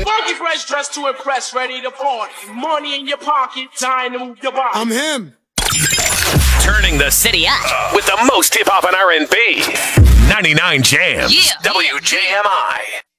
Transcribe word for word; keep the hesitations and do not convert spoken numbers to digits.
Funky fresh dressed to impress, ready to party. Money in your pocket, time to move your body. I'm him. Turning the city up with the most hip hop and R and B. ninety-nine Jams. Yeah. W J M I.